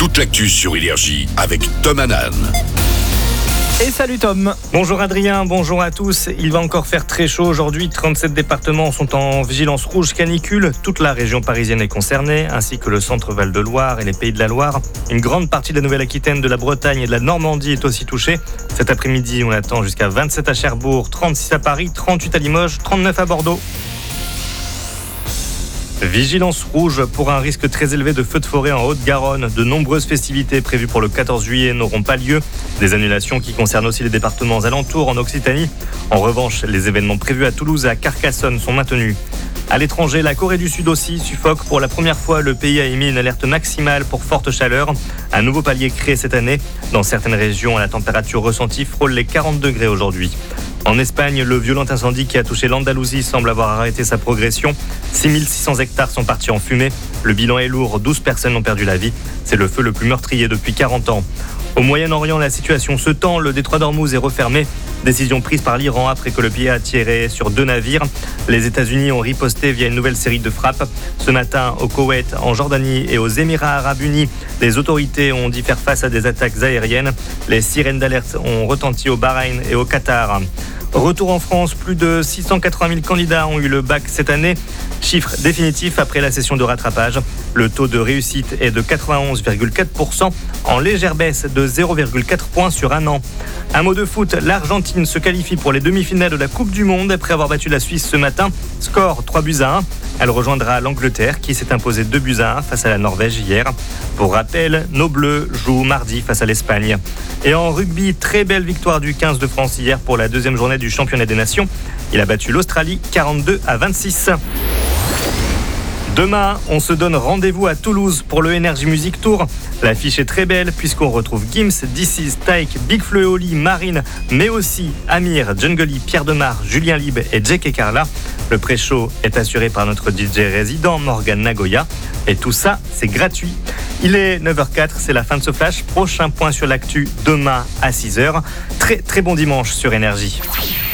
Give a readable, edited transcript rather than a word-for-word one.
toute l'actu sur Énergie avec Tom Hanan. Et salut Tom. Bonjour Adrien, bonjour à tous. Il va encore faire très chaud aujourd'hui. 37 départements sont en vigilance rouge canicule. Toute la région parisienne est concernée, ainsi que le centre Val-de-Loire et les Pays de la Loire. Une grande partie de la Nouvelle-Aquitaine, de la Bretagne et de la Normandie est aussi touchée. Cet après-midi, on attend jusqu'à 27 à Cherbourg, 36 à Paris, 38 à Limoges, 39 à Bordeaux. Vigilance rouge pour un risque très élevé de feux de forêt en Haute-Garonne. De nombreuses festivités prévues pour le 14 juillet n'auront pas lieu. Des annulations qui concernent aussi les départements alentours en Occitanie. En revanche, les événements prévus à Toulouse et à Carcassonne sont maintenus. À l'étranger, la Corée du Sud aussi suffoque. Pour la première fois, le pays a émis une alerte maximale pour forte chaleur. Un nouveau palier créé cette année. Dans certaines régions, la température ressentie frôle les 40 degrés aujourd'hui. En Espagne, le violent incendie qui a touché l'Andalousie semble avoir arrêté sa progression. 6600 hectares sont partis en fumée. Le bilan est lourd, 12 personnes ont perdu la vie. C'est le feu le plus meurtrier depuis 40 ans. Au Moyen-Orient, la situation se tend. Le détroit d'Ormuz est refermé. Décision prise par l'Iran après que le pays a tiré sur 2 navires. Les États-Unis ont riposté via une nouvelle série de frappes. Ce matin, au Koweït, en Jordanie et aux Émirats arabes unis, les autorités ont dû faire face à des attaques aériennes. Les sirènes d'alerte ont retenti au Bahreïn et au Qatar. Retour en France, plus de 680 000 candidats ont eu le bac cette année. Chiffre définitif après la session de rattrapage. Le taux de réussite est de 91,4%, en légère baisse de 0,4 points sur un an. Un mot de foot, l'Argentine se qualifie pour les demi-finales de la Coupe du Monde après avoir battu la Suisse ce matin. Score 3-1. Elle rejoindra l'Angleterre qui s'est imposée 2-1 face à la Norvège hier. Pour rappel, nos Bleus jouent mardi face à l'Espagne. Et en rugby, très belle victoire du 15 de France hier pour la deuxième journée du championnat des nations. Il a battu l'Australie 42-26. Demain, on se donne rendez-vous à Toulouse pour le Energy Music Tour. L'affiche est très belle puisqu'on retrouve Gims, DC's, Taïk, Big Flo et Oli, Marine, mais aussi Amir, Jungly, Pierre Demar, Julien Lieb et Jake et Carla. Le pré-show est assuré par notre DJ résident Morgan Nagoya. Et tout ça, c'est gratuit. Il est 9h04, c'est la fin de ce flash. Prochain point sur l'actu demain à 6h. Très très bon dimanche sur Énergie.